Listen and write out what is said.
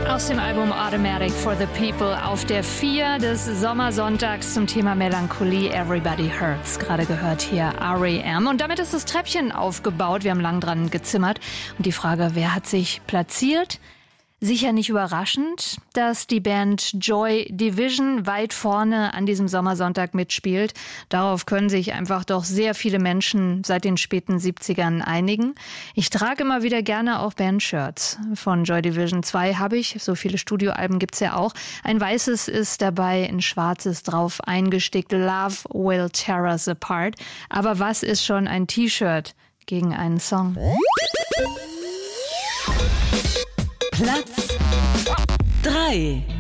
Aus dem Album Automatic for the People auf der 4 des Sommersonntags zum Thema Melancholie, Everybody Hurts. Gerade gehört hier R.E.M. Und damit ist das Treppchen aufgebaut. Wir haben lang dran gezimmert. Und die Frage, wer hat sich platziert? Sicher nicht überraschend, dass die Band Joy Division weit vorne an diesem Sommersonntag mitspielt. Darauf können sich einfach doch sehr viele Menschen seit den späten 70ern einigen. Ich trage immer wieder gerne auch Bandshirts von Joy Division. 2 habe ich, so viele Studioalben gibt's ja auch. Ein weißes ist dabei, ein schwarzes drauf eingestickt. Love will tear us apart. Aber was ist schon ein T-Shirt gegen einen Song? Platz 3.